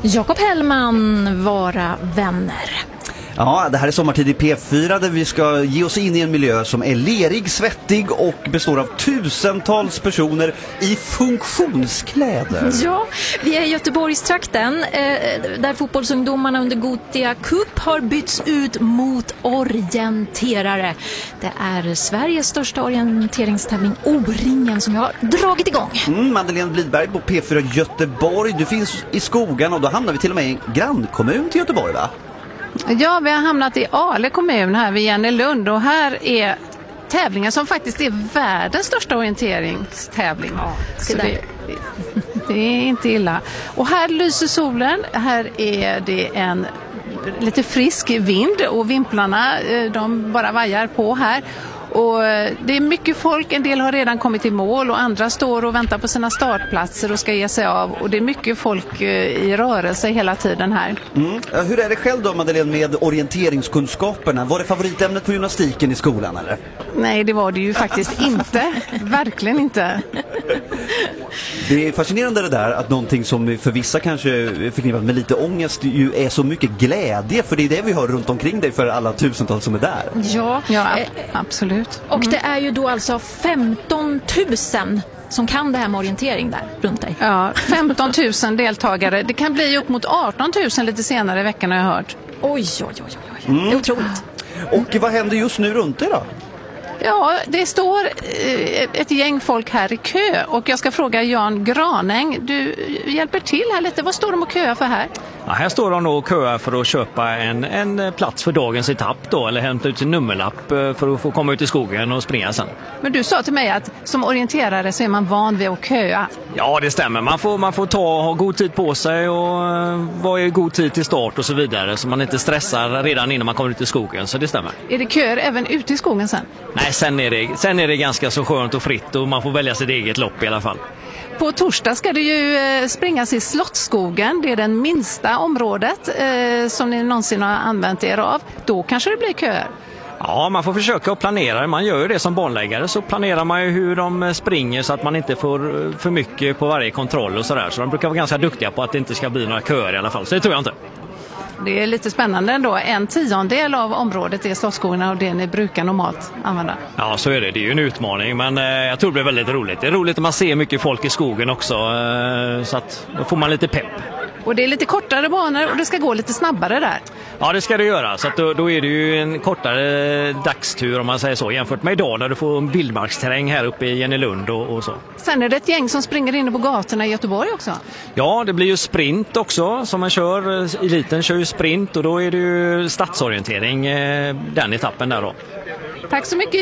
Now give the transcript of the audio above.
Jakob Hellman, Vara vänner. Ja, det här är sommartid i P4 där vi ska ge oss in i en miljö som är lerig, svettig och består av tusentals personer i funktionskläder. Ja, vi är i Göteborgstrakten där fotbollsungdomarna under Gothia Cup har bytts ut mot orienterare. Det är Sveriges största orienteringstävling O-ringen som jag har dragit igång. Madeleine Blidberg på P4 Göteborg. Du finns i skogarna och då hamnar vi till och med i en grannkommun till Göteborg, va? Ja, vi har hamnat i Ale kommun här vid Jennelund och här är tävlingen som faktiskt är världens största orienteringstävling. Ja, så det är inte illa. Och här lyser solen, här är det en lite frisk vind och vimplarna de bara vajar på här. Och det är mycket folk, en del har redan kommit i mål och andra står och väntar på sina startplatser och ska ge sig av. Och det är mycket folk i rörelse hela tiden här. Hur är det själv då, Madeleine, med orienteringskunskaperna? Var det favoritämnet på gymnastiken i skolan, eller? Nej, det var det ju faktiskt inte. Verkligen inte. Det är fascinerande det där att någonting som för vissa kanske är förknippat med lite ångest ju är så mycket glädje, för det är det vi hör runt omkring dig för alla tusentals som är där. Ja, absolut. Och det är ju då alltså 15 000 som kan det här med orientering där runt dig. Ja, 15 000 deltagare. Det kan bli upp mot 18 000 lite senare i veckan har jag hört. Oj. Det är otroligt. Och vad händer just nu runt dig då? Ja, det står ett gäng folk här i kö och jag ska fråga Jan Granäng, du hjälper till här lite. Vad står de och köar för här? Ja, här står de och köar för att köpa en plats för dagens etapp då, eller hämta ut sin nummerlapp för att få komma ut i skogen och springa sen. Men du sa till mig att som orienterare så är man van vid att köa. Ja, det stämmer. Man får ha god tid på sig och vara i god tid till start och så vidare, så man inte stressar redan innan man kommer ut i skogen, så det stämmer. Är det köer även ute i skogen sen? Nej, sen är det ganska så skönt och fritt och man får välja sitt eget lopp i alla fall. På torsdag ska det ju springas i Slottsskogen. Det är det minsta området som ni någonsin har använt er av. Då kanske det blir köer. Ja, man får försöka att planera. Man gör ju det som banläggare, så planerar man ju hur de springer så att man inte får för mycket på varje kontroll och sådär. Så de brukar vara ganska duktiga på att det inte ska bli några köer i alla fall. Så det tror jag inte. Det är lite spännande ändå. 1/10 av området är Slottsskogarna och det ni brukar normalt använda. Ja, så är det. Det är ju en utmaning, men jag tror det blir väldigt roligt. Det är roligt att man ser mycket folk i skogen också, så att då får man lite pepp. Och det är lite kortare banor och det ska gå lite snabbare där. Ja, det ska det göra. Så att då är det ju en kortare dagstur om man säger så, jämfört med idag när du får en vildmarksterräng här uppe i Jennelund och så. Sen är det ett gäng som springer inne på gatorna i Göteborg också. Ja, det blir ju sprint också som man kör. Eliten kör ju sprint och då är det ju stadsorientering den etappen där då. Tack så mycket.